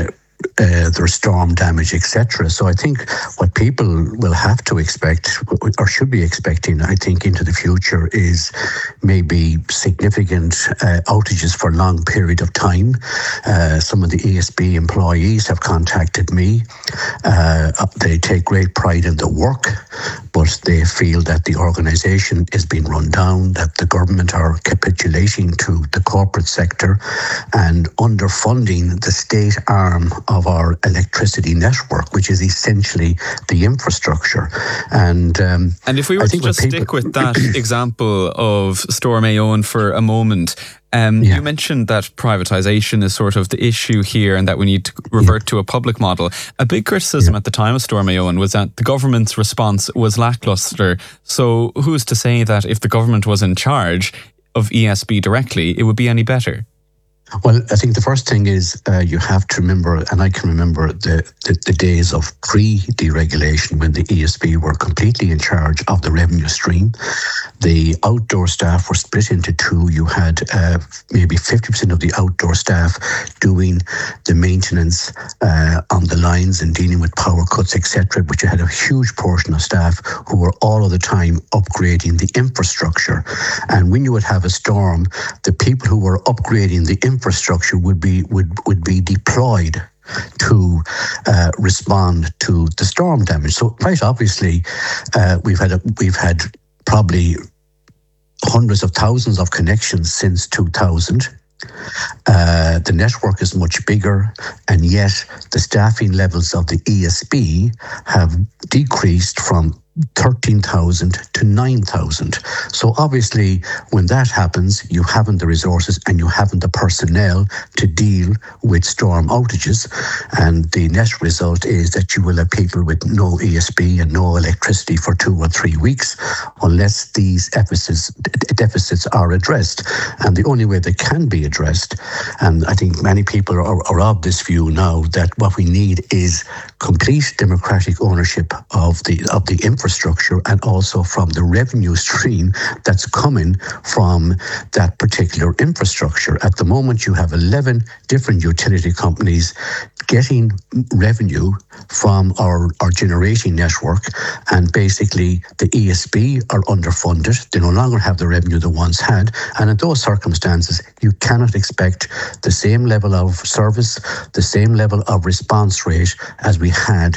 there's storm damage, etc. So I think what people will have to expect, or should be expecting, I think, into the future is maybe significant outages for a long period of time. Some of the ESB employees have contacted me. They take great pride in the work, but they feel that the organisation is being run down, that the government are capitulating to the corporate sector and underfunding the state arm of our electricity network, which is essentially the infrastructure. And if we were to just stick with that example of Storm Éowyn for a moment, you mentioned that privatisation is sort of the issue here and that we need to revert to a public model. A big criticism at the time of Storm Éowyn was that the government's response was lacklustre. So who's to say that if the government was in charge of ESB directly, it would be any better? Well, I think the first thing is you have to remember, and I can remember the days of pre-deregulation when the ESB were completely in charge of the revenue stream. The outdoor staff were split into two. You had maybe 50% of the outdoor staff doing the maintenance on the lines and dealing with power cuts, etc. But you had a huge portion of staff who were all of the time upgrading the infrastructure. And when you would have a storm, the people who were upgrading the infrastructure would be deployed to respond to the storm damage. So quite obviously, we've had probably hundreds of thousands of connections since 2000. The network is much bigger, and yet the staffing levels of the ESB have decreased from 13,000 to 9,000. So obviously, when that happens, you haven't the resources and you haven't the personnel to deal with storm outages. And the net result is that you will have people with no ESB and no electricity for 2 or 3 weeks unless these deficits are addressed. And the only way they can be addressed, and I think many people are of this view now, that what we need is complete democratic ownership of the infrastructure and also from the revenue stream that's coming from that particular infrastructure. At the moment, you have 11 different utility companies getting revenue from our generating network, and basically the ESB are underfunded. They no longer have the revenue they once had, and in those circumstances, you cannot expect the same level of service, the same level of response rate as we had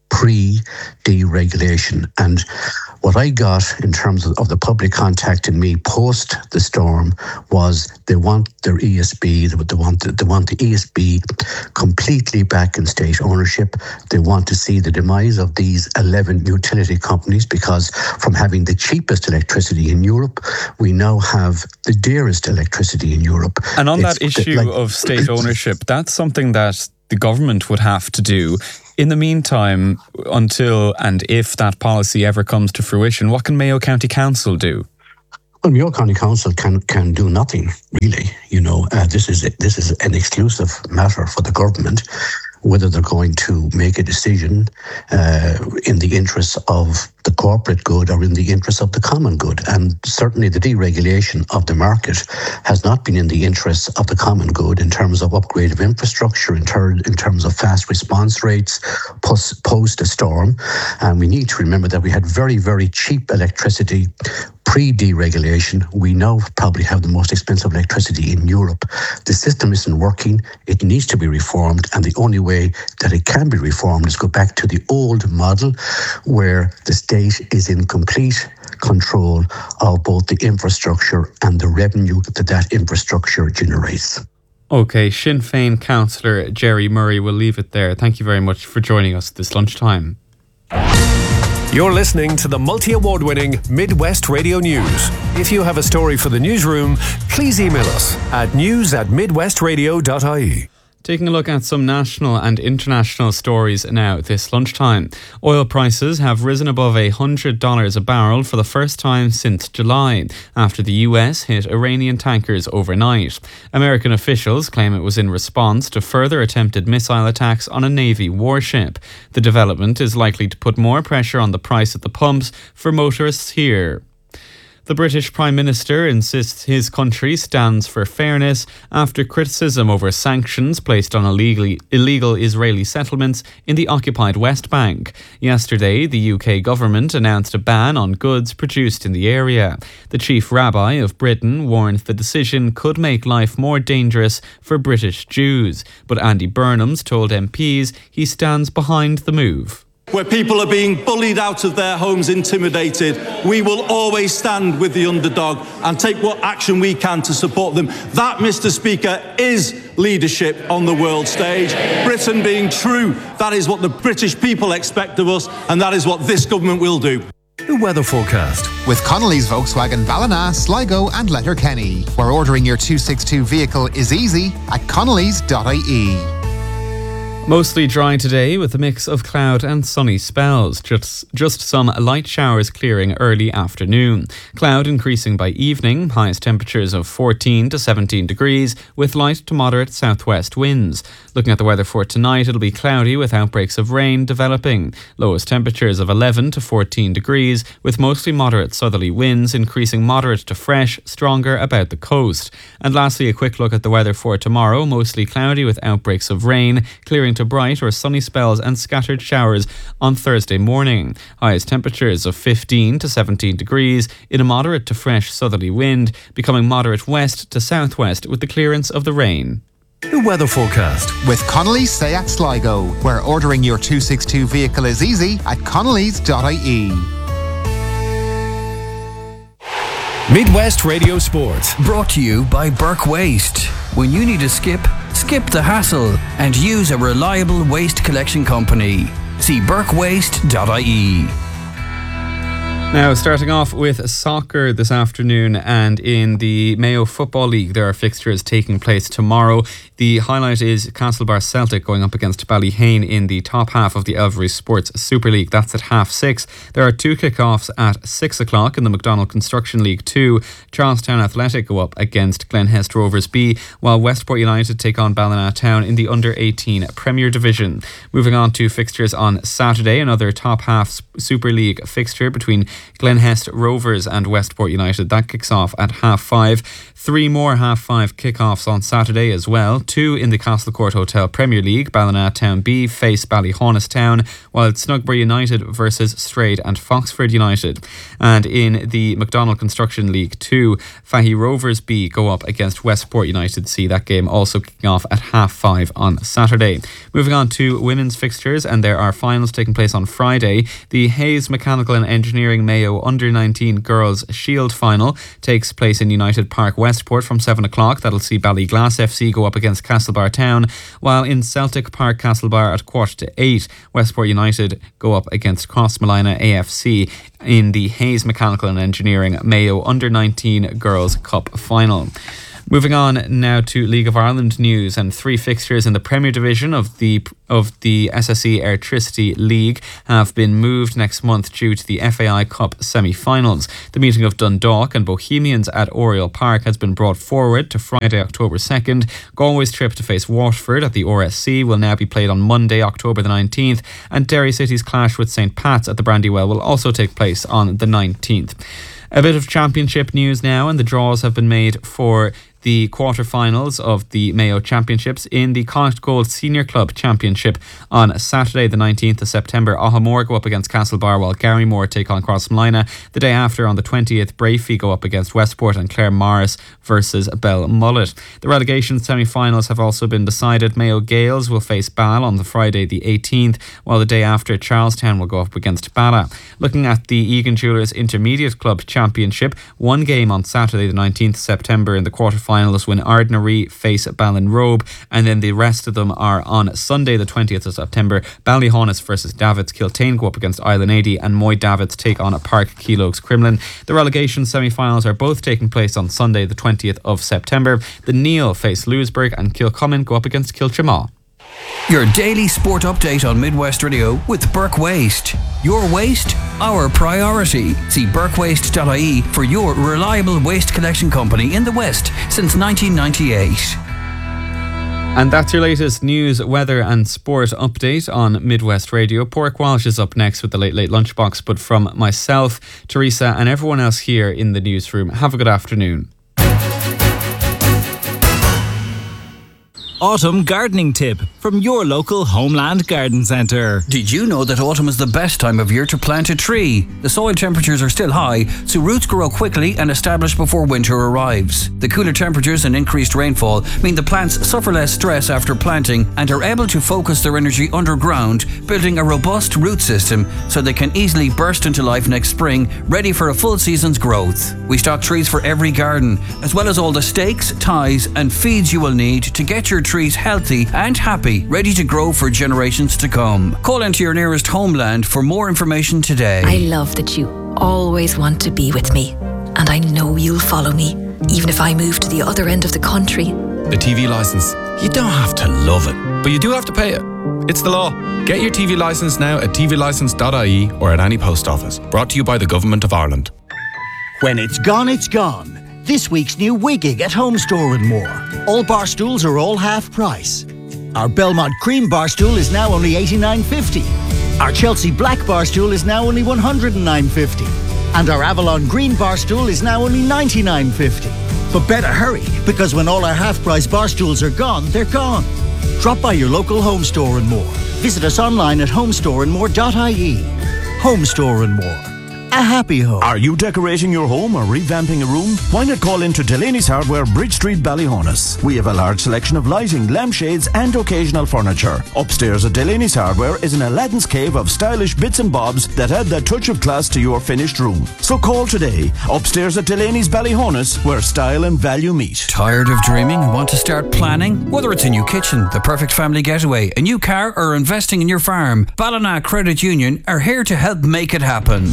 pre-deregulation. And what I got in terms of the public contacting me post the storm was they want their ESB, they want the ESB completely back in state ownership. They want to see the demise of these 11 utility companies, because from having the cheapest electricity in Europe, we now have the dearest electricity in Europe. And on that issue of state ownership, that's something that the government would have to do. In the meantime, until and if that policy ever comes to fruition, what can Mayo County Council do? Well, Mayo County Council can do nothing, really. This is an exclusive matter for the government, whether they're going to make a decision in the interests of the corporate good or in the interests of the common good. And certainly the deregulation of the market has not been in the interests of the common good in terms of upgrade of infrastructure, in terms of fast response rates post a storm. And we need to remember that we had very, very cheap electricity pre-deregulation. We now probably have the most expensive electricity in Europe. The system isn't working. It needs to be reformed. And the only way that it can be reformed is go back to the old model where the state is in complete control of both the infrastructure and the revenue that infrastructure generates. Okay, Sinn Féin councillor Jerry Murray, will leave it there. Thank you very much for joining us this lunchtime. You're listening to the multi-award-winning Midwest Radio News. If you have a story for the newsroom, please email us at news@midwestradio.ie. Taking a look at some national and international stories now this lunchtime. Oil prices have risen above $100 a barrel for the first time since July, after the US hit Iranian tankers overnight. American officials claim it was in response to further attempted missile attacks on a Navy warship. The development is likely to put more pressure on the price at the pumps for motorists here. The British Prime Minister insists his country stands for fairness after criticism over sanctions placed on illegal Israeli settlements in the occupied West Bank. Yesterday, the UK government announced a ban on goods produced in the area. The chief rabbi of Britain warned the decision could make life more dangerous for British Jews. But Andy Burnhams told MPs he stands behind the move. Where people are being bullied out of their homes, intimidated, we will always stand with the underdog and take what action we can to support them. That, Mr. Speaker, is leadership on the world stage. Britain being true, that is what the British people expect of us, and that is what this government will do. The weather forecast. With Connolly's Volkswagen Ballina, Sligo and Letterkenny, where ordering your 262 vehicle is easy at connellys.ie. Mostly dry today with a mix of cloud and sunny spells. Just some light showers clearing early afternoon. Cloud increasing by evening. Highest temperatures of 14 to 17 degrees with light to moderate southwest winds. Looking at the weather for tonight, it'll be cloudy with outbreaks of rain developing. Lowest temperatures of 11 to 14 degrees with mostly moderate southerly winds increasing moderate to fresh, stronger about the coast. And lastly, a quick look at the weather for tomorrow. Mostly cloudy with outbreaks of rain, clearing to bright or sunny spells and scattered showers on Thursday morning. Highest temperatures of 15 to 17 degrees in a moderate to fresh southerly wind, becoming moderate west to southwest with the clearance of the rain. The weather forecast. With Connolly's Seat Sligo, where ordering your 262 vehicle is easy at connellys.ie. Midwest Radio Sport. Brought to you by Burke Waste. When you need a skip the hassle and use a reliable waste collection company. See burkewaste.ie. Now, starting off with soccer this afternoon, and in the Mayo Football League, there are fixtures taking place tomorrow. The highlight is Castlebar Celtic going up against Ballyhane in the top half of the Elvery Sports Super League. That's at 6:30. There are two kick-offs at 6 o'clock in the McDonald Construction League 2. Charlestown Athletic go up against Glenhest Rovers B, while Westport United take on Ballina Town in the Under-18 Premier Division. Moving on to fixtures on Saturday, another top half Super League fixture between Glenhest Rovers and Westport United. That kicks off at 5:30. Three more 5:30 kickoffs on Saturday as well. Two in the Castlecourt Hotel Premier League. Ballina Town B face Ballyhaunis Town, while it's Snugborough United versus Strayed and Foxford United. And in the McDonald Construction League 2, Fahy Rovers B go up against Westport United C. That game also kicking off at 5:30 on Saturday. Moving on to women's fixtures, and there are finals taking place on Friday. The Hayes Mechanical and Engineering Mayo Under-19 Girls Shield Final takes place in United Park, Westport from 7 o'clock. That'll see Ballyglass FC go up against Castlebar Town, while in Celtic Park, Castlebar at 7:15, Westport United go up against Crossmolina AFC in the Hayes Mechanical and Engineering Mayo Under-19 Girls Cup Final. Moving on now to League of Ireland news, and three fixtures in the Premier Division of the SSE Airtricity League have been moved next month due to the FAI Cup semi-finals. The meeting of Dundalk and Bohemians at Oriel Park has been brought forward to Friday, October 2nd. Galway's trip to face Waterford at the RSC will now be played on Monday, October the 19th, and Derry City's clash with St. Pat's at the Brandywell will also take place on the 19th. A bit of championship news now, and the draws have been made for the quarter-finals of the Mayo Championships. In the Connacht Gold Senior Club Championship on Saturday the 19th of September, Ahamore go up against Castlebar, while Garrymore take on Crossmolina. The day after, on the 20th, Brafey go up against Westport, and Clare Morris versus Belmullet. The relegation semi-finals have also been decided. Mayo Gales will face Ball on the Friday the 18th, while the day after, Charlestown will go up against Bala. Looking at the Egan Jewellers Intermediate Club Championship, one game on Saturday the 19th of September in the quarter-finals when Ardnaree face Ballinrobe, and then the rest of them are on Sunday the 20th of September. Ballyhaunis versus Davits, Kiltane go up against Island 80, and Moy Davits take on Park Keelogs Crumlin. The relegation semi-finals are both taking place on Sunday the 20th of September. The Neil face Lewisburg, and Kilcommon go up against Kiltremaw. Your daily sport update on Midwest Radio with Burke Waste. Your waste, our priority. See burkewaste.ie for your reliable waste collection company in the West since 1998. And that's your latest news, weather and sport update on Midwest Radio. Pork Walsh is up next with the Late Late Lunchbox, but from myself, Teresa, and everyone else here in the newsroom, have a good afternoon. Autumn gardening tip from your local Homeland Garden Centre. Did you know that autumn is the best time of year to plant a tree? The soil temperatures are still high, so roots grow quickly and establish before winter arrives. The cooler temperatures and increased rainfall mean the plants suffer less stress after planting and are able to focus their energy underground, building a robust root system so they can easily burst into life next spring, ready for a full season's growth. We stock trees for every garden, as well as all the stakes, ties and feeds you will need to get your trees healthy and happy, ready to grow for generations to come. Call into your nearest Homeland for more information today. I love that you always want to be with me, and I know you'll follow me, even if I move to the other end of the country. The TV licence. You don't have to love it, but you do have to pay it. It's the law. Get your TV licence now at tvlicence.ie or at any post office. Brought to you by the Government of Ireland. When it's gone, it's gone. This week's new Wigging at Home Store and More. All bar stools are all half price. Our Belmont Cream bar stool is now only $89.50. Our Chelsea Black bar stool is now only $109.50. And our Avalon Green bar stool is now only $99.50. But better hurry, because when all our half-price bar stools are gone, they're gone. Drop by your local Home Store and More. Visit us online at homestoreandmore.ie. Home Store and More. A happy home. Are you decorating your home or revamping a room? Why not call into Delaney's Hardware, Bridge Street, Ballyhaunis? We have a large selection of lighting, lampshades and occasional furniture. Upstairs at Delaney's Hardware is an Aladdin's cave of stylish bits and bobs that add that touch of class to your finished room. So call today. Upstairs at Delaney's Ballyhaunis, where style and value meet. Tired of dreaming and want to start planning? Whether it's a new kitchen, the perfect family getaway, a new car or investing in your farm, Ballina Credit Union are here to help make it happen. Visit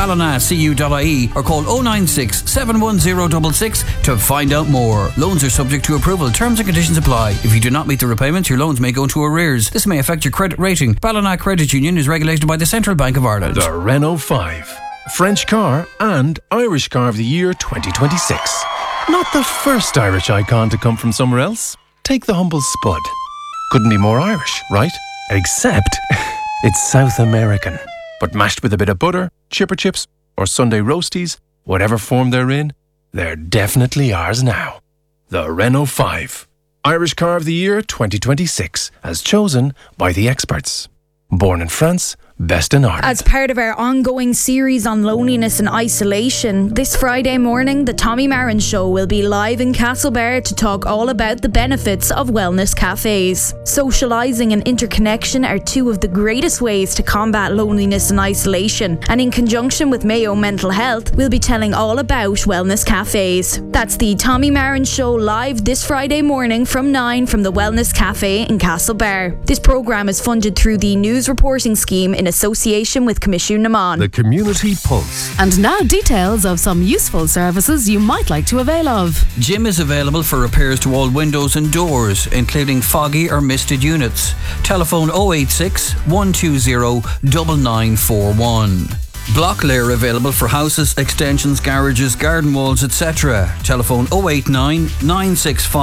ballinacu.ie or call 096 710 666 to find out more. Loans are subject to approval. Terms and conditions apply. If you do not meet the repayments, your loans may go into arrears. This may affect your credit rating. Ballina Credit Union is regulated by the Central Bank of Ireland. The Renault 5. French car and Irish car of the year 2026. Not the first Irish icon to come from somewhere else. Take the humble Spud. Couldn't be more Irish, right? Except it's South American. But mashed with a bit of butter, chipper chips, or Sunday roasties, whatever form they're in, they're definitely ours now. The Renault 5. Irish car of the year 2026, as chosen by the experts. Born in France, best in Ireland. As part of our ongoing series on loneliness and isolation, this Friday morning, the Tommy Marin Show will be live in Castlebar to talk all about the benefits of wellness cafes. Socialising and interconnection are two of the greatest ways to combat loneliness and isolation, and in conjunction with Mayo Mental Health, we'll be telling all about wellness cafes. That's the Tommy Marin Show live this Friday morning from 9 from the Wellness Cafe in Castlebar. This programme is funded through the News Reporting Scheme in association with Commission Naman. The Community Pulse. And now details of some useful services you might like to avail of. Jim is available for repairs to all windows and doors, including foggy or misted units. Telephone 086 120 9941. Blocklayer available for houses, extensions, garages, garden walls, etc. Telephone 089 965